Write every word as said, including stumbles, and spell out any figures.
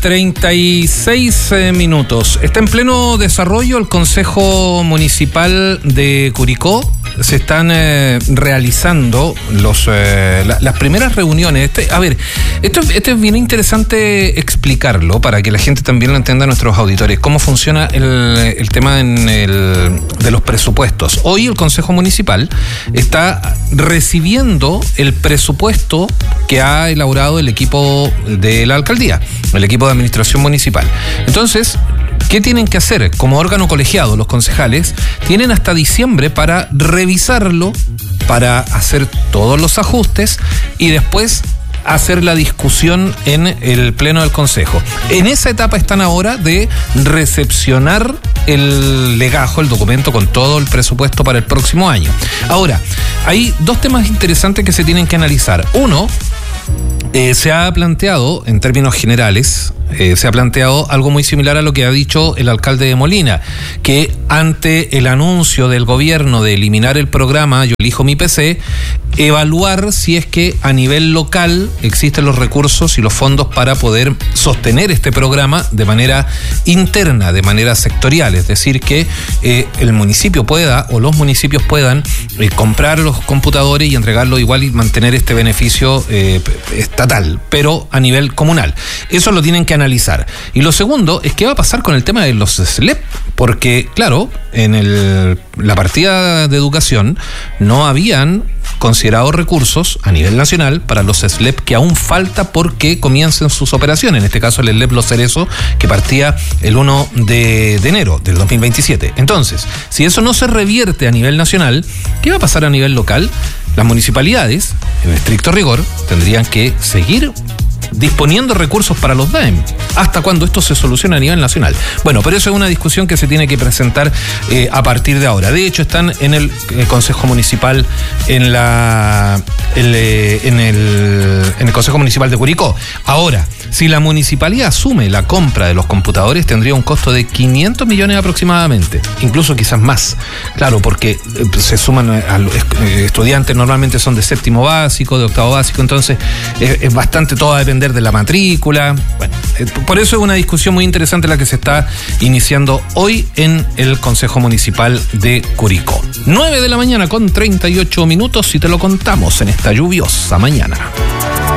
treinta y seis eh, minutos. Está en pleno desarrollo el Consejo Municipal de Curicó. Se están eh, realizando los eh, la, las primeras reuniones. Este, a ver, esto, esto es bien interesante explicarlo para que la gente también lo entienda, nuestros auditores, cómo funciona el, el tema en el, de los presupuestos. Hoy el Consejo Municipal está recibiendo el presupuesto que ha elaborado el equipo de la alcaldía, el equipo de administración municipal. Entonces, ¿qué tienen que hacer? Como órgano colegiado, los concejales tienen hasta diciembre para revisarlo, para hacer todos los ajustes y después hacer la discusión en el pleno del consejo. En esa etapa están ahora de recepcionar el legajo, el documento con todo el presupuesto para el próximo año. Ahora, hay dos temas interesantes que se tienen que analizar. Uno, Eh, se ha planteado, en términos generales, eh, se ha planteado algo muy similar a lo que ha dicho el alcalde de Molina, que ante el anuncio del gobierno de eliminar el programa Yo Elijo Mi P C, evaluar si es que a nivel local existen los recursos y los fondos para poder sostener este programa de manera interna, de manera sectorial, es decir, que eh, el municipio pueda o los municipios puedan eh, comprar los computadores y entregarlo igual y mantener este beneficio eh, estatal, pero a nivel comunal. Eso lo tienen que analizar. Y lo segundo es qué va a pasar con el tema de los S L E P, porque claro, en el, la partida de educación no habían considerado recursos a nivel nacional para los S L E P que aún falta porque comiencen sus operaciones, en este caso el S L E P Los Cerezos, que partía el uno de enero del dos mil veintisiete. Entonces, si eso no se revierte a nivel nacional, ¿qué va a pasar a nivel local? Las municipalidades, en estricto rigor, tendrían que seguir disponiendo recursos para los D A E M hasta cuando esto se solucione a nivel nacional. Bueno, pero eso es una discusión que se tiene que presentar eh, a partir de ahora. De hecho, están en el, el Consejo Municipal, en la el, eh, en, el, en el Consejo Municipal de Curicó. Ahora, si la municipalidad asume la compra de los computadores, tendría un costo de quinientos millones aproximadamente, incluso quizás más. Claro, porque eh, se suman a los estudiantes, normalmente son de séptimo básico, de octavo básico, entonces eh, es bastante, todo va a depender de la matrícula. Bueno, eh, por eso es una discusión muy interesante la que se está iniciando hoy en el Consejo Municipal de Curicó. nueve de la mañana con treinta y ocho minutos y te lo contamos en esta lluviosa mañana.